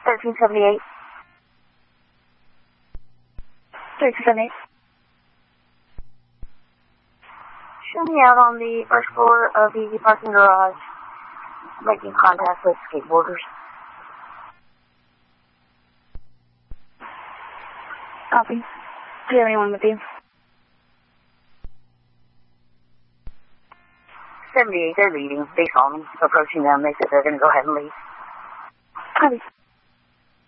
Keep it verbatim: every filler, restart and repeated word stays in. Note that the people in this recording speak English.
thirteen seventy-eight. thirteen seventy-eight. Show me out on the first floor of the parking garage, making contact with skateboarders. Copy. Do you have anyone with you? seventy-eight, they're leaving. They saw me approaching them. They said they're going to go ahead and leave. Copy.